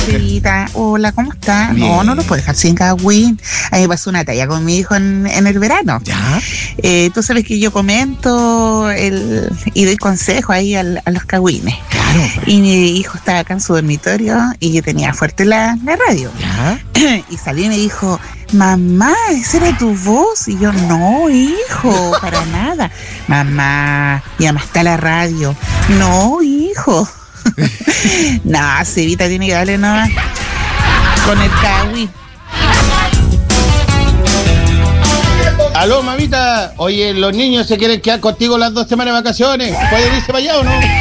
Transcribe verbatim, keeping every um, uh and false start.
Cevita. Hola, ¿cómo está? Bien. No, no lo puedo dejar sin cagüín. A mí me pasó una talla con mi hijo en, en el verano. ¿Ya? Eh, tú sabes que yo comento el, y doy consejo ahí al, a los cagüines. Claro. Pues. Y mi hijo estaba acá en su dormitorio y yo tenía fuerte la, la radio. ¿Ya? Y salí y me dijo, mamá, ¿esa era tu voz? Y yo, no, hijo, para nada. Mamá, y además está la radio. No, hijo. Nah, Cevita tiene que darle nomás con el cagüín. Aló, mamita. Oye, los niños se quieren quedar contigo las dos semanas de vacaciones. ¿Pueden irse para allá o no?